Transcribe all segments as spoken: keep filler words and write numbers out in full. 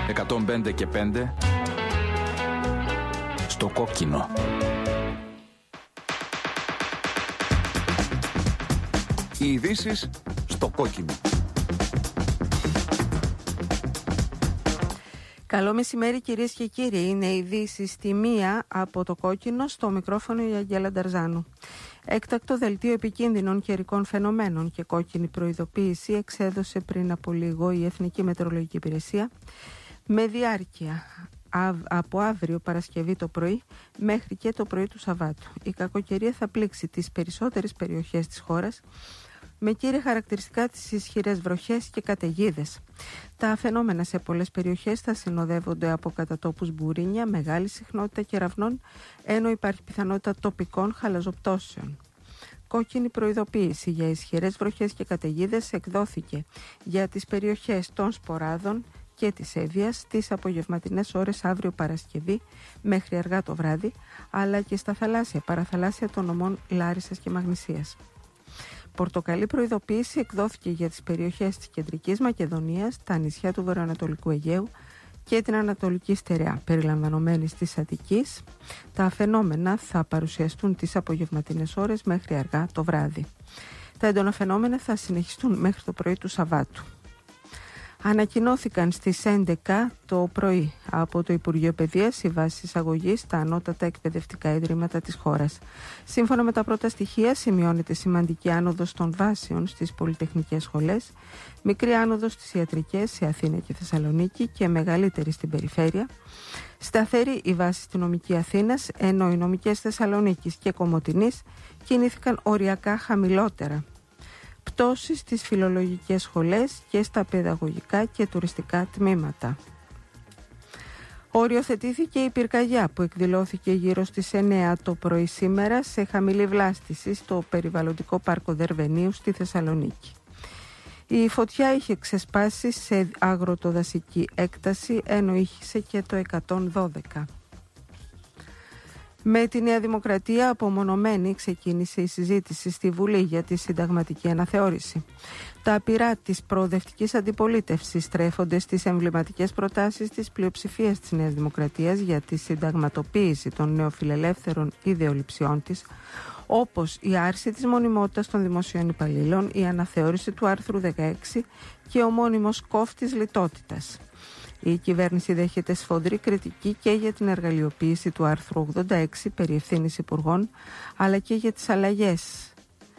εκατόν πέντε και πέντε στο κόκκινο. Οι ειδήσεις στο κόκκινο. Καλό μεσημέρι κυρίες και κύριοι. Είναι ειδήσεις στη μία από το κόκκινο, στο μικρόφωνο η Αγγέλα Νταρζάνου. Έκτακτο δελτίο επικίνδυνων καιρικών φαινομένων και κόκκινη προειδοποίηση εξέδωσε πριν από λίγο η Εθνική Μετεωρολογική Υπηρεσία με διάρκεια από αύριο Παρασκευή το πρωί μέχρι και το πρωί του Σαββάτου. Η κακοκαιρία θα πλήξει τις περισσότερες περιοχές της χώρας, με κύρια χαρακτηριστικά τις ισχυρές βροχές και καταιγίδες. Τα φαινόμενα σε πολλές περιοχές θα συνοδεύονται από κατατόπους μπουρίνια, μεγάλη συχνότητα κεραυνών, ενώ υπάρχει πιθανότητα τοπικών χαλαζοπτώσεων. Κόκκινη προειδοποίηση για ισχυρές βροχές και καταιγίδες εκδόθηκε για τις περιοχές των Σποράδων και της Εύβοιας στις απογευματινές ώρες αύριο Παρασκευή μέχρι αργά το βράδυ, αλλά και στα θαλάσσια, παραθαλάσσια των νομών Λάρισσας και Μαγνησίας. Πορτοκαλί προειδοποίηση εκδόθηκε για τις περιοχές της Κεντρικής Μακεδονίας, τα νησιά του Βορειοανατολικού Αιγαίου και την Ανατολική Στερεά, περιλαμβανομένης της Αττικής. Τα φαινόμενα θα παρουσιαστούν τις απογευματινές ώρες μέχρι αργά το βράδυ. Τα έντονα φαινόμενα θα συνεχιστούν μέχρι το πρωί του Σαββάτου. Ανακοινώθηκαν στις έντεκα το πρωί από το Υπουργείο Παιδείας οι βάσεις εισαγωγής στα ανώτατα εκπαιδευτικά ιδρύματα της χώρας. Σύμφωνα με τα πρώτα στοιχεία, σημειώνεται σημαντική άνοδος των βάσεων στις πολυτεχνικές σχολές, μικρή άνοδος στις ιατρικές σε Αθήνα και Θεσσαλονίκη και μεγαλύτερη στην περιφέρεια. Σταθερή η βάση στη νομική Αθήνας, ενώ οι νομικές Θεσσαλονίκης και Κομοτηνής κινήθηκαν οριακά χαμηλότερα. Πτώσεις στις φιλολογικές σχολές και στα παιδαγωγικά και τουριστικά τμήματα. Οριοθετήθηκε η πυρκαγιά που εκδηλώθηκε γύρω στις εννέα το πρωί σήμερα σε χαμηλή βλάστηση στο περιβαλλοντικό πάρκο Δερβενίου στη Θεσσαλονίκη. Η φωτιά είχε ξεσπάσει σε αγροτοδασική έκταση, ενώ ήχησε και το εκατόν δώδεκα. Με τη Νέα Δημοκρατία απομονωμένη ξεκίνησε η συζήτηση στη Βουλή για τη συνταγματική αναθεώρηση. Τα πειρά της προοδευτικής αντιπολίτευσης στρέφονται στις εμβληματικές προτάσεις της πλειοψηφίας της Νέας Δημοκρατίας για τη συνταγματοποίηση των νεοφιλελεύθερων ιδεολειψιών της, όπως η άρση της μονιμότητας των δημοσίων υπαλλήλων, η αναθεώρηση του άρθρου δεκαέξι και ο μόνιμος κόφτης λιτότητας. Η κυβέρνηση δέχεται σφοδρή κριτική και για την εργαλειοποίηση του άρθρου ογδόντα έξι περί ευθύνης υπουργών, αλλά και για τις αλλαγές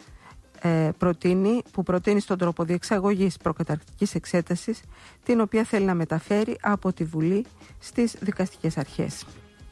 ε, προτείνει, που προτείνει στον τρόπο διεξαγωγής προκαταρκτικής εξέτασης, την οποία θέλει να μεταφέρει από τη Βουλή στις δικαστικές αρχές.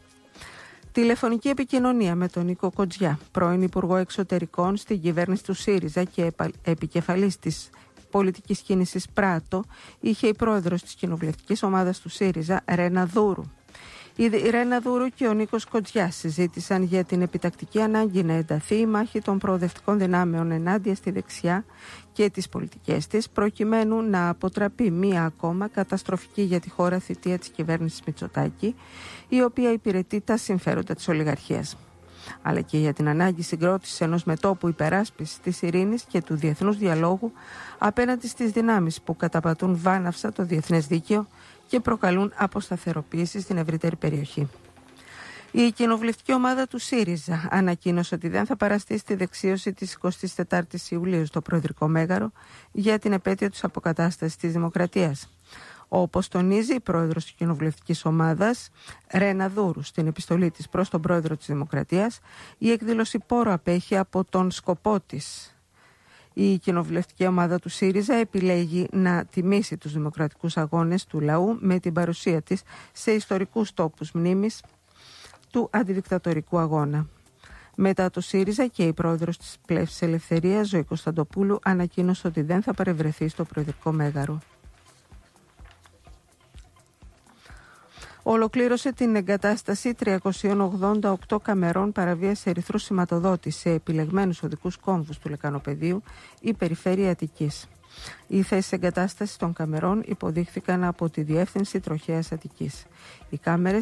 Τηλεφωνική επικοινωνία με τον Νίκο Κοντζιά, πρώην Υπουργό Εξωτερικών στην κυβέρνηση του ΣΥΡΙΖΑ και επικεφαλής της πολιτικής κίνησης Πράτο, είχε η πρόεδρος της κοινοβουλευτικής ομάδας του ΣΥΡΙΖΑ, Ρένα Δούρου. Η Ρένα Δούρου και ο Νίκος Κοντζιάς συζήτησαν για την επιτακτική ανάγκη να ενταθεί η μάχη των προοδευτικών δυνάμεων ενάντια στη δεξιά και τις πολιτικές της, προκειμένου να αποτραπεί μία ακόμα καταστροφική για τη χώρα θητεία της κυβέρνησης Μητσοτάκη, η οποία υπηρετεί τα συμφέροντα της ολιγαρχίας, αλλά και για την ανάγκη συγκρότησης ενός μετώπου υπεράσπισης της ειρήνης και του διεθνούς διαλόγου απέναντι στις δυνάμεις που καταπατούν βάναυσα το διεθνές δίκαιο και προκαλούν αποσταθεροποίηση στην ευρύτερη περιοχή. Η κοινοβουλευτική ομάδα του ΣΥΡΙΖΑ ανακοίνωσε ότι δεν θα παραστεί στη δεξίωση της εικοστής τετάρτης Ιουλίου στο Προεδρικό Μέγαρο για την επέτειο της αποκατάστασης της Δημοκρατίας. Όπως τονίζει η πρόεδρος της κοινοβουλευτικής ομάδας, Ρένα Δούρου, στην επιστολή της προς τον πρόεδρο της Δημοκρατίας, η εκδήλωση πόρο απέχει από τον σκοπό της. Η κοινοβουλευτική ομάδα του ΣΥΡΙΖΑ επιλέγει να τιμήσει τους δημοκρατικούς αγώνες του λαού με την παρουσία της σε ιστορικούς τόπους μνήμης του αντιδικτατορικού αγώνα. Μετά το ΣΥΡΙΖΑ και η πρόεδρος της Πλεύσης Ελευθερίας, Ζωή Κωνσταντοπούλου, ανακοίνωσε ότι δεν θα παρευρεθεί στο Προεδρικό Μέγαρο. Ολοκλήρωσε την εγκατάσταση τριακόσιων ογδόντα οκτώ καμερών παραβίασης ερυθρού σηματοδότη σε επιλεγμένους οδικούς κόμβους του Λεκανοπεδίου η Περιφέρεια Αττικής. Οι θέσεις εγκατάστασης των καμερών υποδείχθηκαν από τη Διεύθυνση Τροχέας Αττικής. Οι κάμερες